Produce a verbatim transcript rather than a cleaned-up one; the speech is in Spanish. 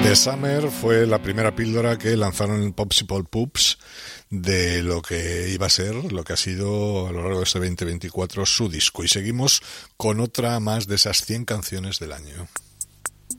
The Summer fue la primera píldora que lanzaron en Popsicle Pups de lo que iba a ser, lo que ha sido a lo largo de este veinte veinticuatro su disco. Y seguimos con otra más de esas cien canciones del año.